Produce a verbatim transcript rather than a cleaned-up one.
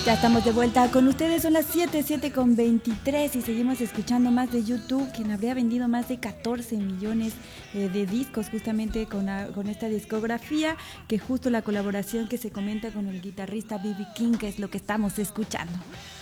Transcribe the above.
Ya estamos de vuelta con ustedes, son las siete, siete con veintitrés y seguimos escuchando más de U dos, quien habría vendido más de catorce millones eh, de discos justamente con, a, con esta discografía, que justo la colaboración que se comenta con el guitarrista B B King, que es lo que estamos escuchando.